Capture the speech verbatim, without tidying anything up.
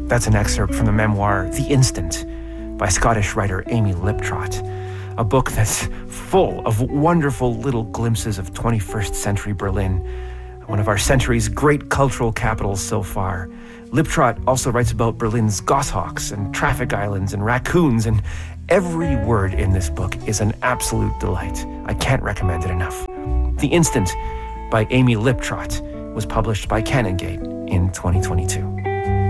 That's an excerpt from the memoir The Instant by Scottish writer Amy Liptrot, a book that's full of wonderful little glimpses of twenty-first century Berlin, one of our century's great cultural capitals so far. Liptrot also writes about Berlin's goshawks and traffic islands and raccoons, and every word in this book is an absolute delight. I can't recommend it enough. The Instant by Amy Liptrot was published by Canongate in twenty twenty-two.